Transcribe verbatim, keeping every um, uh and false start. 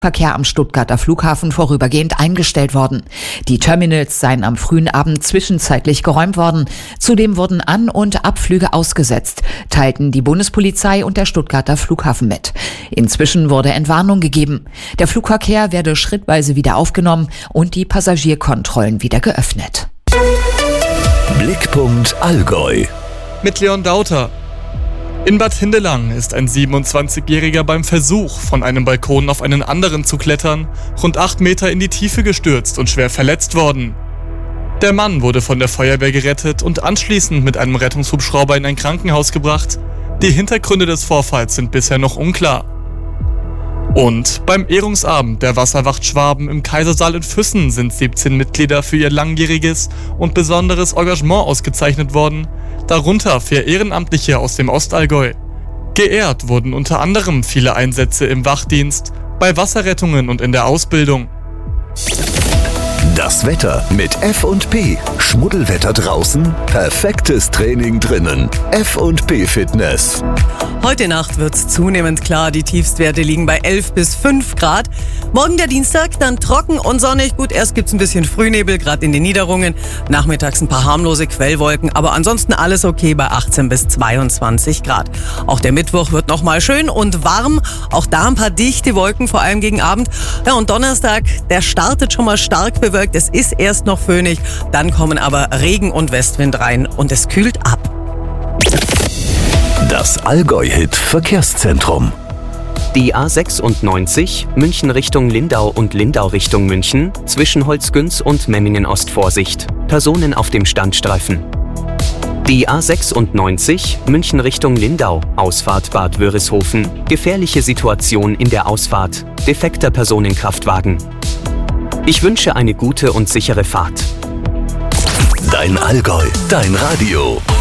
Verkehr am Stuttgarter Flughafen vorübergehend eingestellt worden. Die Terminals seien am frühen Abend zwischenzeitlich geräumt worden. Zudem wurden An- und Abflüge ausgesetzt, teilten die Bundespolizei und der Stuttgarter Flughafen mit. Inzwischen wurde Entwarnung gegeben. Der Flugverkehr werde schrittweise wieder aufgenommen und die Passagierkontrollen wieder geöffnet. Blickpunkt Allgäu mit Leon Dauter. In Bad Hindelang ist ein siebenundzwanzigjähriger beim Versuch, von einem Balkon auf einen anderen zu klettern, rund acht Meter in die Tiefe gestürzt und schwer verletzt worden. Der Mann wurde von der Feuerwehr gerettet und anschließend mit einem Rettungshubschrauber in ein Krankenhaus gebracht. Die Hintergründe des Vorfalls sind bisher noch unklar. Und beim Ehrungsabend der Wasserwacht Schwaben im Kaisersaal in Füssen sind siebzehn Mitglieder für ihr langjähriges und besonderes Engagement ausgezeichnet worden, darunter vier Ehrenamtliche aus dem Ostallgäu. Geehrt wurden unter anderem viele Einsätze im Wachdienst, bei Wasserrettungen und in der Ausbildung. Das Wetter mit F und P. Schmuddelwetter draußen, perfektes Training drinnen. F und P Fitness. Heute Nacht wird's zunehmend klar. Die Tiefstwerte liegen bei elf bis fünf Grad. Morgen der Dienstag, dann trocken und sonnig. Gut, erst gibt's ein bisschen Frühnebel, gerade in den Niederungen. Nachmittags ein paar harmlose Quellwolken, aber ansonsten alles okay bei achtzehn bis zweiundzwanzig Grad. Auch der Mittwoch wird nochmal schön und warm. Auch da ein paar dichte Wolken, vor allem gegen Abend. Ja, und Donnerstag, der startet schon mal stark bewölkt. Es ist erst noch föhnig, dann kommen aber Regen und Westwind rein und es kühlt ab. Das Allgäu-Hit Verkehrszentrum. Die A sechsundneunzig, München Richtung Lindau und Lindau Richtung München, zwischen Holzgünz und Memmingen Ost Vorsicht. Personen auf dem Standstreifen. Die A sechsundneunzig, München Richtung Lindau, Ausfahrt Bad Wörishofen. Gefährliche Situation in der Ausfahrt. Defekter Personenkraftwagen. Ich wünsche eine gute und sichere Fahrt. Dein Allgäu, dein Radio.